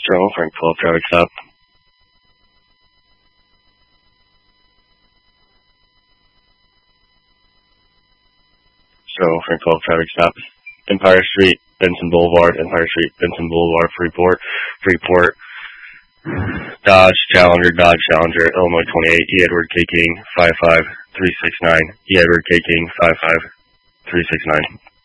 Joe, Frank 12, traffic stop. Joe, Frank 12, traffic stop. Empire Street, Benson Boulevard, Empire Street, Benson Boulevard, Freeport, Dodge Challenger, Illinois 28, E. Edward K. King, 55369, E. Edward K. King, 55369.